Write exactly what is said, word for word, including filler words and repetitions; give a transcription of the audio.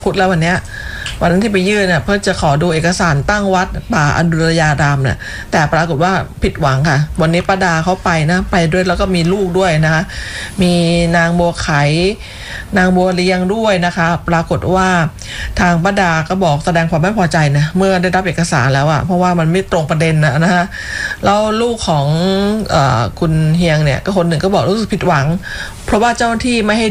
พุธแล้ววันเนี้ยวันนั้นที่ไปยื่นเนี่ยเพื่อจะขอดูเอกสารตั้งวัดป่าอดุลยารามเนี่ยแต่ปรากฏว่าผิดหวังค่ะวันนี้ป้าดาเขาไปนะไปด้วยแล้วก็มีลูกด้วยนะคะมีนางบัวไขนางบัวเลียงด้วยนะคะปรากฏว่าทางป้าดาก็บอกแสดงความไม่พอใจนะเมื่อได้รับเอกสารแล้วอะเพราะว่ามันไม่ตรงประเด็นนะนะคะแล้วลูกของเอ่อคุณเฮียงเนี่ยก็คนหนึ่งก็บอกรู้สึกผิดหวังเพราะว่าเจ้าหน้าที่ไม่ให้